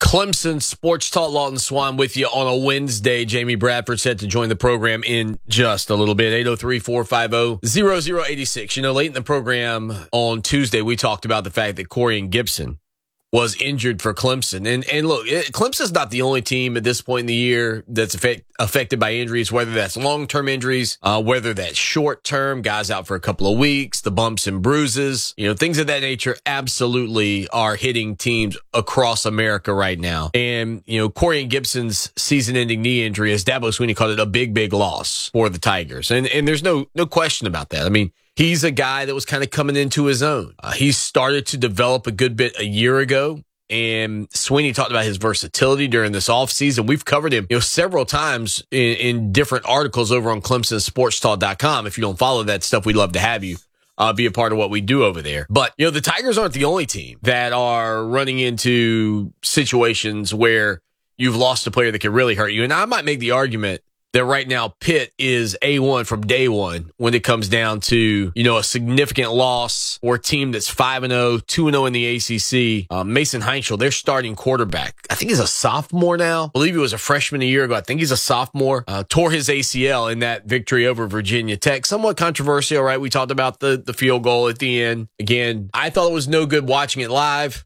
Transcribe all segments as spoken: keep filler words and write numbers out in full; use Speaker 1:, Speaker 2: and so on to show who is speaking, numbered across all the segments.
Speaker 1: Clemson Sports Talk. Lawton Swan with you on a Wednesday. Jamie Bradford set to join the program in just a little bit. eight oh three, four five oh, zero zero eight six. You know, late in the program on Tuesday, we talked about the fact that Corian Gibson was injured for Clemson. And and look, it, Clemson's not the only team at this point in the year that's affect, affected by injuries, whether that's long-term injuries, uh, whether that's short-term, guys out for a couple of weeks, the bumps and bruises, you know, things of that nature absolutely are hitting teams across America right now. And, you know, Corian Gibson's season-ending knee injury, as Dabo Swinney called it, a big, big loss for the Tigers. And and there's no no question about that. I mean, he's a guy that was kind of coming into his own. Uh, he started to develop a good bit a year ago, and Swinney talked about his versatility during this offseason. We've covered him, you know, several times in, in different articles over on Clemson Sports Talk dot com. If you don't follow that stuff, we'd love to have you uh, be a part of what we do over there. But, you know, the Tigers aren't the only team that are running into situations where you've lost a player that can really hurt you. And I might make the argument that right now Pitt is A one from day one when it comes down to, you know, a significant loss or a team that's five and oh, two and oh in the A C C. Um, Mason Heinschel, their starting quarterback, I think he's a sophomore now. I believe he was a freshman a year ago. I think he's a sophomore. Uh, tore his A C L in that victory over Virginia Tech. Somewhat controversial, right? We talked about the, the field goal at the end. Again, I thought it was no good watching it live.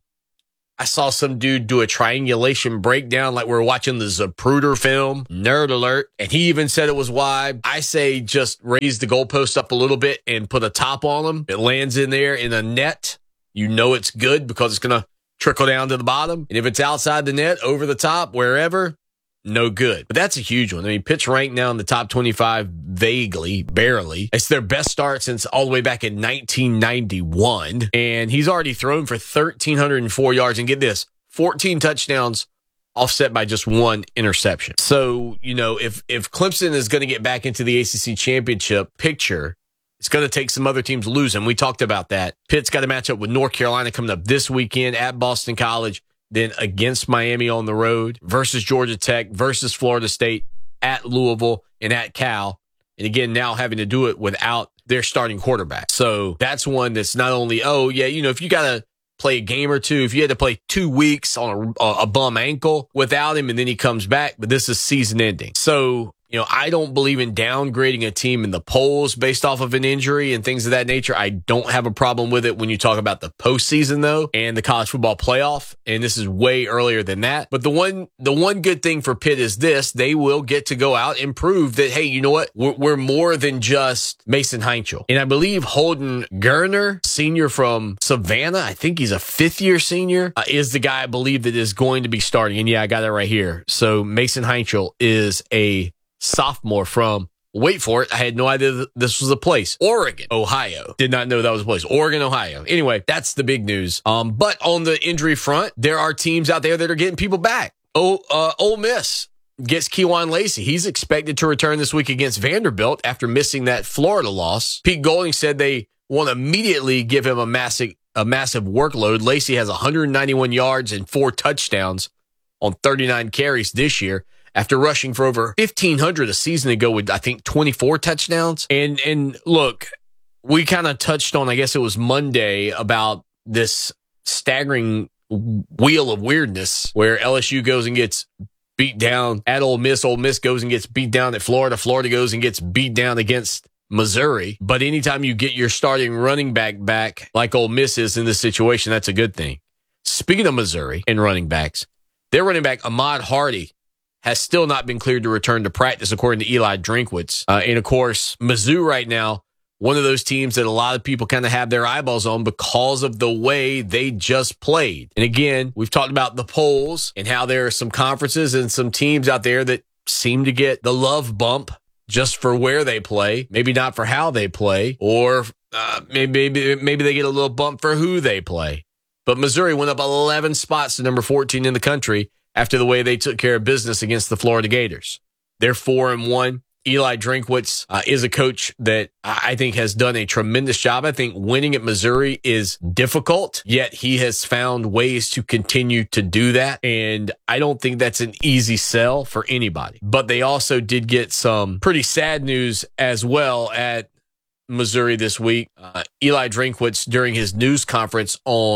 Speaker 1: I saw some dude do a triangulation breakdown like we were watching the Zapruder film. Nerd alert. And he even said it was wide. I say just raise the goalpost up a little bit and put a top on them. It lands in there in a net. You know it's good because it's going to trickle down to the bottom. And if it's outside the net, over the top, wherever, no good. But that's a huge one. I mean, Pitt's ranked now in the top twenty-five vaguely, barely. It's their best start since all the way back in nineteen ninety-one. And he's already thrown for one thousand three hundred four yards. And get this, fourteen touchdowns offset by just one interception. So, you know, if, if Clemson is going to get back into the A C C championship picture, it's going to take some other teams losing. We talked about that. Pitt's got a matchup with North Carolina coming up this weekend at Boston College. Then against Miami on the road, versus Georgia Tech, versus Florida State, at Louisville, and at Cal. And again, now having to do it without their starting quarterback. So that's one that's not only, oh, yeah, you know, if you got to play a game or two, if you had to play two weeks on a, a bum ankle without him and then he comes back, but this is season ending. So, you know, I don't believe in downgrading a team in the polls based off of an injury and things of that nature. I don't have a problem with it when you talk about the postseason, though, and the college football playoff. And this is way earlier than that. But the one the one good thing for Pitt is this. They will get to go out and prove that, hey, you know what? We're, we're more than just Mason Heinschel. And I believe Holden Geriner, senior from Savannah, I think he's a fifth-year senior, uh, is the guy I believe that is going to be starting. And yeah, I got it right here. So Mason Heinschel is a sophomore from, wait for it, I had no idea that this was a place. Oregon, Ohio. Did not know that was a place. Oregon, Ohio. Anyway, that's the big news. Um, but on the injury front, there are teams out there that are getting people back. Oh, uh, Ole Miss gets Kewan Lacey. He's expected to return this week against Vanderbilt after missing that Florida loss. Pete Golding said they want to immediately give him a massive, a massive workload. Lacey has one hundred ninety-one yards and four touchdowns on thirty-nine carries this year, after rushing for over fifteen hundred a season ago with, I think, twenty-four touchdowns. And and look, we kind of touched on, I guess it was Monday, about this staggering wheel of weirdness where L S U goes and gets beat down at Ole Miss. Ole Miss goes and gets beat down at Florida. Florida goes and gets beat down against Missouri. But anytime you get your starting running back back, like Ole Miss is in this situation, that's a good thing. Speaking of Missouri and running backs, their running back, Ahmad Hardy, has still not been cleared to return to practice, according to Eli Drinkwitz. Uh, and, of course, Mizzou right now, one of those teams that a lot of people kind of have their eyeballs on because of the way they just played. And, again, we've talked about the polls and how there are some conferences and some teams out there that seem to get the love bump just for where they play, maybe not for how they play, or uh, maybe, maybe, maybe they get a little bump for who they play. But Missouri went up eleven spots to number fourteen in the country after the way they took care of business against the Florida Gators. They're four and one. Eli Drinkwitz uh, is a coach that I think has done a tremendous job. I think winning at Missouri is difficult, yet he has found ways to continue to do that. And I don't think that's an easy sell for anybody. But they also did get some pretty sad news as well at Missouri this week. Uh, Eli Drinkwitz, during his news conference on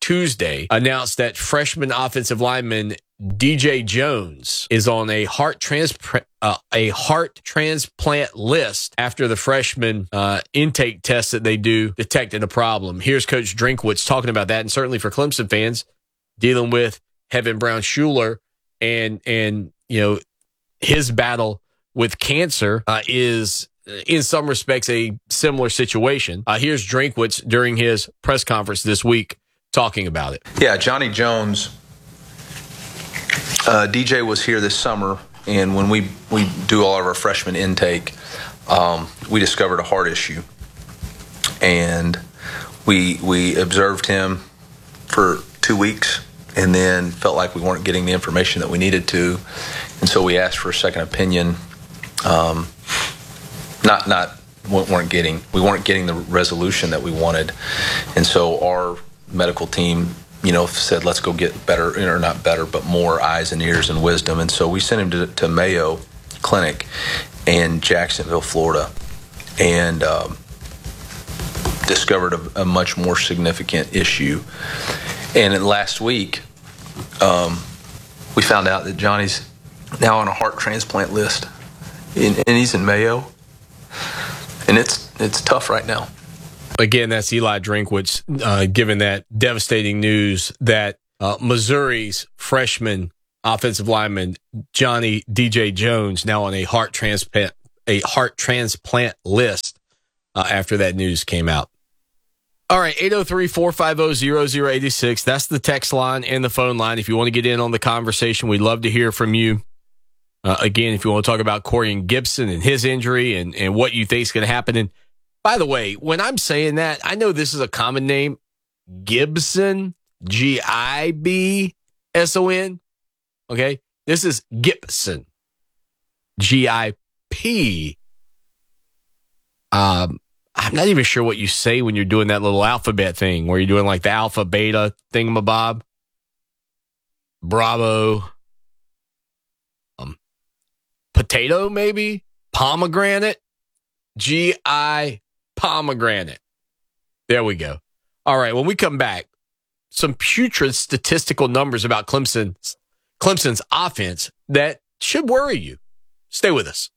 Speaker 1: Tuesday announced that freshman offensive lineman D J Jones is on a heart transplant uh, a heart transplant list after the freshman uh, intake test that they do detected a problem. Here's Coach Drinkwitz talking about that, and certainly for Clemson fans dealing with Heaven Brown Schuler and and you know his battle with cancer uh, is in some respects a similar situation. Uh, here's Drinkwitz during his press conference this week talking about it.
Speaker 2: Yeah, Johnny Jones. Uh, D J was here this summer, and when we, we do all of our freshman intake, um, we discovered a heart issue. And we we observed him for two weeks and then felt like we weren't getting the information that we needed to. And so we asked for a second opinion. Um, not not weren't getting we weren't getting the resolution that we wanted. And so our medical team, you know, said, let's go get better, or not better, but more eyes and ears and wisdom. And so we sent him to, to Mayo Clinic in Jacksonville, Florida, and um, discovered a, a much more significant issue. And then last week, um, we found out that Johnny's now on a heart transplant list, and, and he's in Mayo, and it's it's tough right now.
Speaker 1: Again, that's Eli Drinkwitz uh, giving that devastating news that uh, Missouri's freshman offensive lineman Johnny D J Jones now on a heart transplant a heart transplant list uh, after that news came out. All right, eight oh three, four five oh, zero zero eight six. That's the text line and the phone line. If you want to get in on the conversation, we'd love to hear from you. Uh, again, if you want to talk about Corian Gibson and his injury and, and what you think is going to happen. And by the way, when I'm saying that, I know this is a common name, Gibson, G I B S O N. Okay, this is Gibson, G I P. Um, I'm not even sure what you say when you're doing that little alphabet thing, where you're doing like the alpha, beta thingamabob. Bravo. Um, potato, maybe? Pomegranate? G I Pomegranate. There we go. All right, when we come back, some putrid statistical numbers about Clemson's, Clemson's offense that should worry you. Stay with us.